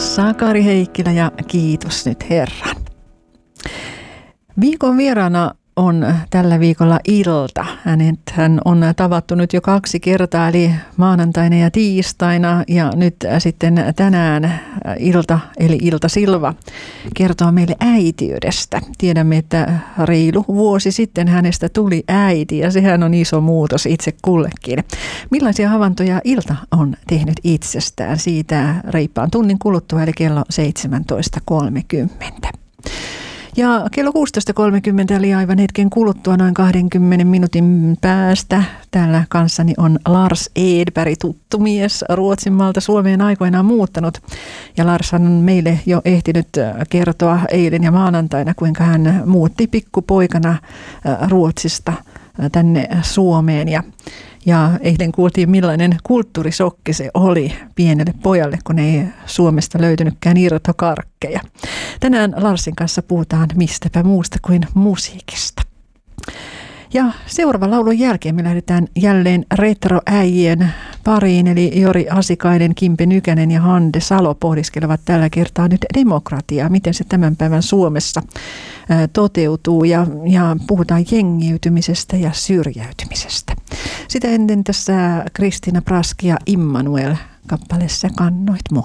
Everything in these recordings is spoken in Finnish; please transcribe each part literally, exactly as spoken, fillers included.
Sakari Heikkilä ja kiitos nyt Herran. Viikon vieraana on tällä viikolla Ilta. Hänet hän on tavattu nyt jo kaksi kertaa, eli maanantaina ja tiistaina, ja nyt sitten tänään Ilta, eli Ilta Silva, kertoo meille äitiydestä. Tiedämme, että reilu vuosi sitten hänestä tuli äiti, ja sehän on iso muutos itse kullekin. Millaisia havaintoja Ilta on tehnyt itsestään? Siitä reippaan tunnin kuluttua, eli kello seitsemäntoista kolmekymmentä. Ja kello kuusitoista kolmekymmentä eli aivan hetken kuluttua noin kaksikymmentä minuutin päästä. Täällä kanssani on Lars Edberg, tuttu mies, Ruotsinmaalta Suomeen aikoinaan muuttanut. Ja Lars on meille jo ehtinyt kertoa eilen ja maanantaina, kuinka hän muutti pikkupoikana Ruotsista tänne Suomeen. Ja, ja eilen kuultiin, millainen kulttuurisokki se oli pienelle pojalle, kun ei Suomesta löytynytkään irtokarkkeja. Tänään Larsin kanssa puhutaan mistäpä muusta kuin musiikista. Ja seuraavan laulun jälkeen me lähdetään jälleen retroäijien pariin, eli Jori Asikainen, Kimpe Nykänen ja Hande Salo pohdiskelevat tällä kertaa nyt demokratiaa, miten se tämän päivän Suomessa ää, toteutuu, ja, ja puhutaan jengiytymisestä ja syrjäytymisestä. Sitä ennen tässä Kristiina Praski ja Immanuel kappaleessa Kannoit mua.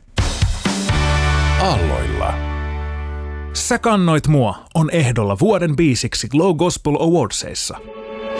Aalloilla. Sä kannoit mua on ehdolla vuoden biisiksi Glow Gospel Awardsissa.